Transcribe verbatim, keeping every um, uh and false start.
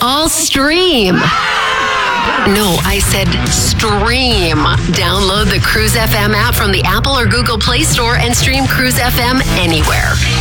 all stream. No, I said stream. Download the Cruise F M app from the Apple or Google Play Store and stream Cruise F M anywhere.